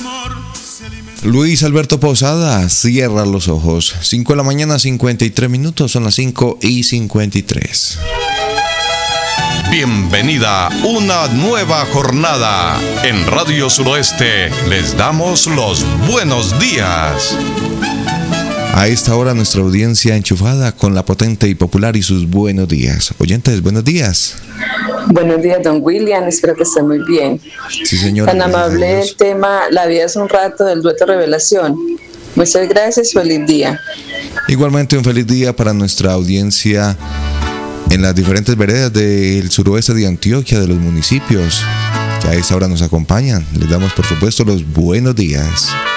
Luis Alberto Posada, cierra los ojos. 5 de la mañana, 53 minutos, son las 5:53. Bienvenida a una nueva jornada. En Radio Suroeste les damos los buenos días. A esta hora nuestra audiencia enchufada con la potente y popular y sus buenos días. Oyentes, buenos días. Buenos días, don William, espero que esté muy bien. Sí, señor. Tan amable el tema La vida es un rato del dueto Revelación. Muchas gracias, feliz día. Igualmente un feliz día para nuestra audiencia en las diferentes veredas del suroeste de Antioquia, de los municipios que a esta hora nos acompañan. Les damos por supuesto los buenos días.